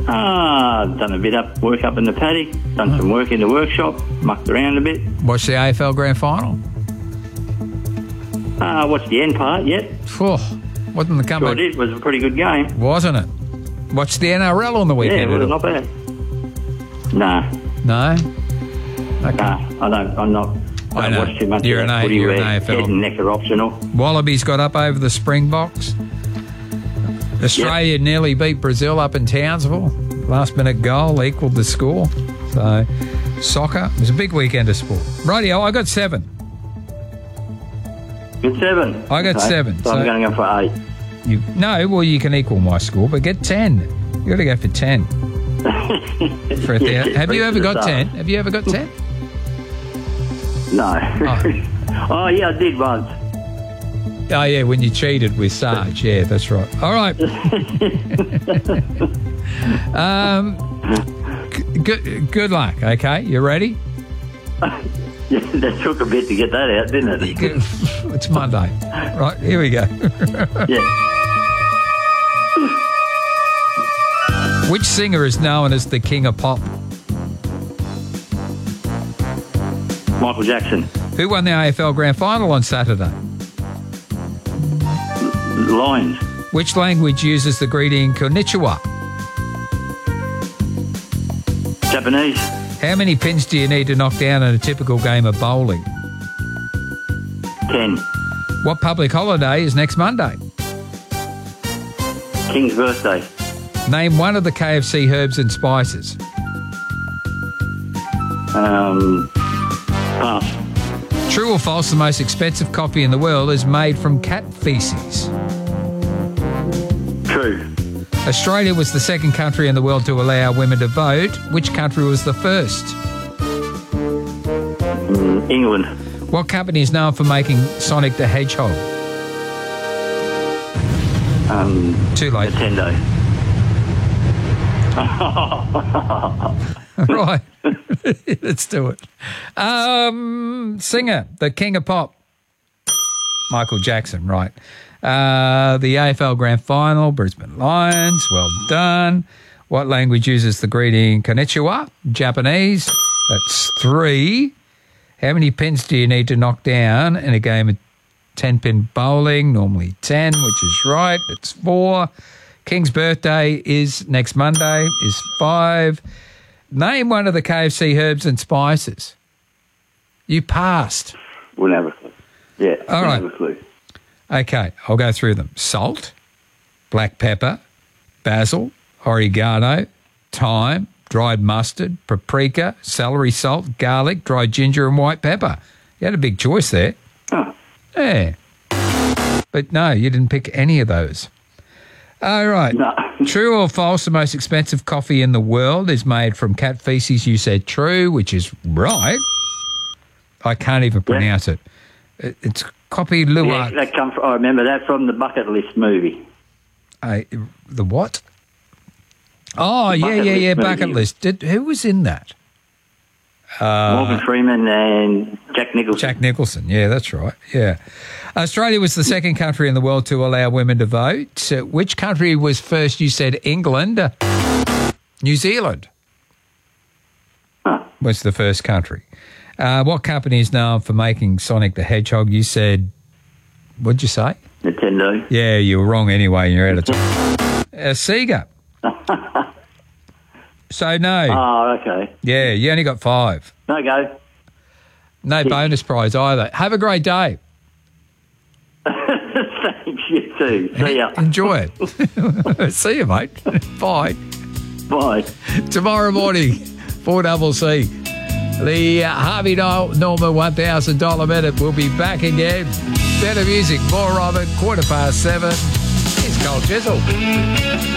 Done a bit work up in the paddock, done some work in the workshop, mucked around a bit. Watched the AFL Grand Final? Watched the end part, yep. Wasn't the comeback? Sure did. It was a pretty good game. Wasn't it? Watched the NRL on the weekend? Yeah, it was not bad. Nah. No? Okay. Nah, I'm not. I don't watch too much you're of that an footy where AFL. head and neck are optional. Wallabies got up over the Springboks. Australia nearly beat Brazil up in Townsville. Last minute goal equalled the score. So, soccer. It was a big weekend of sport. Rightio, I got 7. Good 7. I got 7. So I'm going to go for 8. You can equal my score, but get 10. You got to go for 10. For Have you ever got 10? Have you ever got 10? No. Oh, yeah, I did once. Oh, yeah, when you cheated with Sarge. Yeah, that's right. All right. Good luck, okay? You ready? Yeah, that took a bit to get that out, didn't it? It's Monday. Right, here we go. Yeah. Which singer is known as the King of Pop? Michael Jackson. Who won the AFL Grand Final on Saturday? Lions. Which language uses the greeting konnichiwa? Japanese. How many pins do you need to knock down in a typical game of bowling? 10. What public holiday is next Monday? King's birthday. Name one of the KFC herbs and spices. Pass. True or false, the most expensive coffee in the world is made from cat feces? True. Australia was the second country in the world to allow women to vote. Which country was the first? England. What company is known for making Sonic the Hedgehog? Too late. Nintendo. Right. Let's do it. Singer, the King of Pop. Michael Jackson, right. The AFL Grand Final, Brisbane Lions, well done. What language uses the greeting konnichiwa? Japanese. That's 3. How many pins do you need to knock down in a game of 10-pin bowling? Normally 10, which is right. It's 4. King's birthday is next Monday, is 5. Name one of the KFC herbs and spices. You passed. Wouldn't have a clue. Yeah, all right. Have a clue. Okay, I'll go through them. Salt, black pepper, basil, oregano, thyme, dried mustard, paprika, celery salt, garlic, dried ginger and white pepper. You had a big choice there. Oh. Yeah. But no, you didn't pick any of those. All right. No. True or false, the most expensive coffee in the world is made from cat feces? You said true, which is right. I can't even pronounce it. It's Kopi Luwak. Yeah, I remember that from the Bucket List movie. The what? Oh, yeah, Bucket List. Who was in that? Morgan Freeman and Jack Nicholson. Jack Nicholson, yeah, that's right, yeah. Australia was the second country in the world to allow women to vote. Which country was first? You said England. New Zealand was the first country. What company is known for making Sonic the Hedgehog? You said, what'd you say? Nintendo. Yeah, you were wrong anyway. You're out of time. Sega. So no. Oh, okay. Yeah, you only got 5. No go. No bonus prize either. Have a great day. Thanks, you too. See ya. Enjoy it. See you, mate. Bye. Bye. Tomorrow morning, 4CC. The Harvey Norman $1,000 minute will be back again. Better music, more of it. 7:15. Here's Cole Chisel.